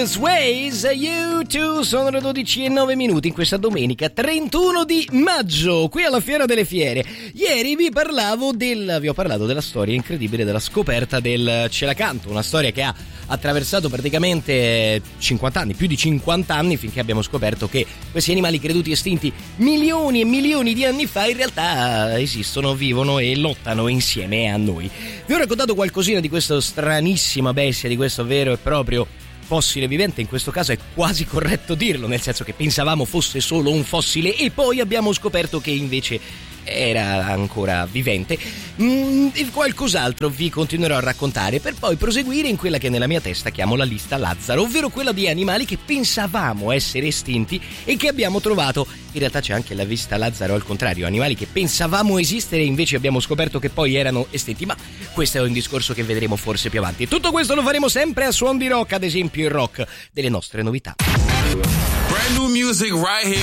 Various Ways, U2, sono le 12:09 in questa domenica 31 di maggio, qui alla Fiera delle Fiere. Ieri vi ho parlato della storia incredibile della scoperta del celacanto, una storia che ha attraversato praticamente 50 anni, più di 50 anni, finché abbiamo scoperto che questi animali creduti estinti milioni e milioni di anni fa in realtà esistono, vivono e lottano insieme a noi. Vi ho raccontato qualcosina di questa stranissima bestia, di questo vero e proprio fossile vivente. In questo caso è quasi corretto dirlo, nel senso che pensavamo fosse solo un fossile e poi abbiamo scoperto che invece era ancora vivente. E qualcos'altro vi continuerò a raccontare per poi proseguire in quella che nella mia testa chiamo la lista Lazzaro, ovvero quella di animali che pensavamo essere estinti e che abbiamo trovato. In realtà c'è anche la lista Lazzaro al contrario, animali che pensavamo esistere e invece abbiamo scoperto che poi erano estinti, ma questo è un discorso che vedremo forse più avanti. Tutto questo lo faremo sempre a suon di rock, ad esempio il rock delle nostre novità. Brand new music right here.